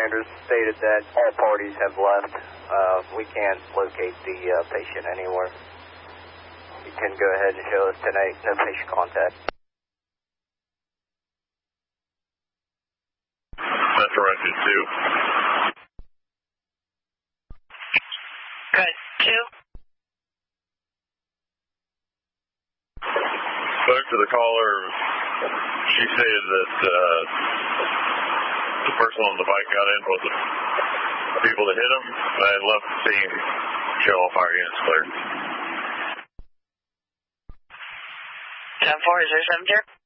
Sanders stated that all parties have left. We can't locate the patient anywhere. You can go ahead and show us tonight, no patient contact. That's directed 2. Good. 2. Spoke to the caller. She stated that the person on the bike got in with the people that hit him. I'd love to see him show all fire units clear. 10-4, is there 7-0?